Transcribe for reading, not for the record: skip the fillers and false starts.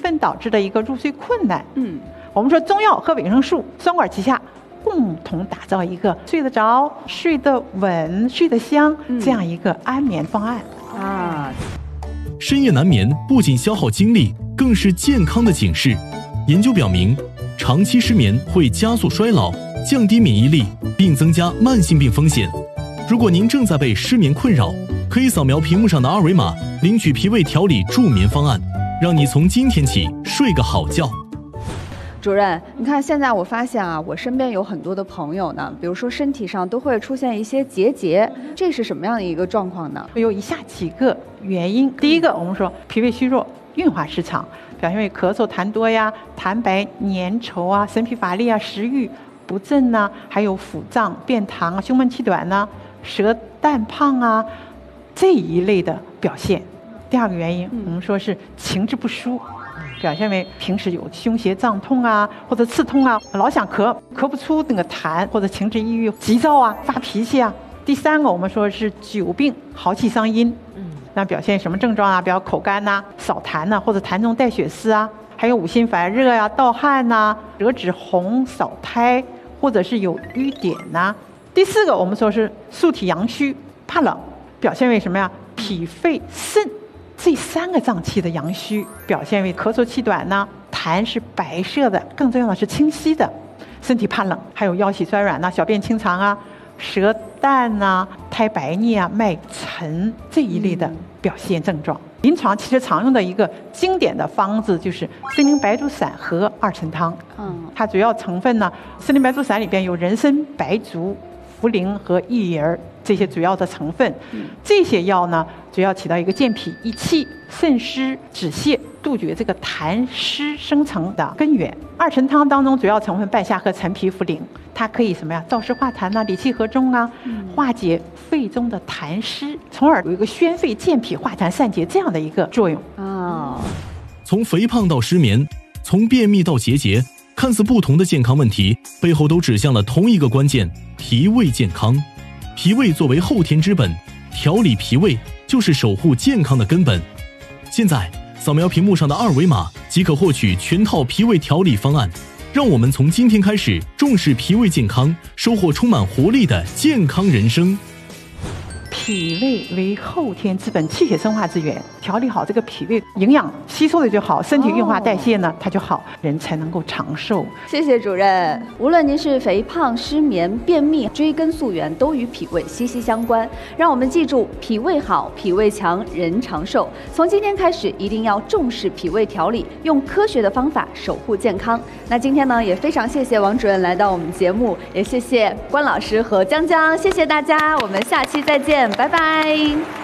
分导致的一个入睡困难。我们说中药和维生素双管齐下，共同打造一个睡得着、睡得稳、睡得香这样一个安眠方案啊。 深夜难眠不仅消耗精力，更是健康的警示。研究表明，长期失眠会加速衰老，降低免疫力，并增加慢性病风险。如果您正在被失眠困扰，可以扫描屏幕上的二维码，领取脾胃调理助眠方案，让你从今天起睡个好觉。 主任，你看现在我发现啊，我身边有很多的朋友呢，比如说身体上都会出现一些结节，这是什么样的一个状况呢？ 有以下几个原因。第一个，我们说脾胃虚弱、运化失常，表现为咳嗽痰多呀、痰白粘稠啊、神疲乏力啊、食欲不振呐，还有腹胀、便溏啊、胸闷气短呐、舌淡胖啊这一类的表现。第二个原因，我们说是情志不舒。表现为平时有胸胁胀痛啊，或者刺痛啊，老想咳不出那个痰，或者情志抑郁、急躁啊、发脾气啊。第三个，我们说是久病耗气伤阴，那表现什么症状啊？比如口干呐、少痰呐，或者痰中带血丝啊，还有五心烦热呀、盗汗呐、舌质红、少苔，或者是有瘀点呐。第四个，我们说是素体阳虚、怕冷，表现为什么呀？脾肺肾这三个脏器的阳虚，表现为咳嗽气短呢，痰是白色的，更重要的是清晰的，身体怕冷，还有腰膝酸软呐、小便清长啊、舌淡呐、苔白腻啊、脉沉这一类的表现症状。临床其实常用的一个经典的方子就是参苓白术散和二陈汤。它主要成分呢，参苓白术散里边有人参、白术、茯苓和薏仁这些主要的成分。这些药呢，主要起到一个健脾益气、渗湿止泻、杜绝这个痰湿生成的根源。二陈汤当中主要成分半夏和陈皮、茯苓，它可以什么呀？燥湿化痰呐、理气和中啊，化解肺中的痰湿，从而有一个宣肺健脾、化痰散结这样的一个作用。 从肥胖到失眠，从便秘到结节，看似不同的健康问题，背后都指向了同一个关键：脾胃健康。脾胃作为后天之本，调理脾胃就是守护健康的根本。现在扫描屏幕上的二维码即可获取全套脾胃调理方案，让我们从今天开始重视脾胃健康，收获充满活力的健康人生。 脾胃为后天之本，气血生化之源，调理好这个脾胃，营养吸收的就好，身体运化代谢呢它就好，人才能够长寿。 谢谢主任。无论您是肥胖、失眠、便秘，追根溯源都与脾胃息息相关。让我们记住，脾胃好，脾胃强，人长寿。从今天开始，一定要重视脾胃调理，用科学的方法守护健康。那今天呢，也非常谢谢王主任来到我们节目，也谢谢关老师和江江，谢谢大家，我们下期再见，拜拜。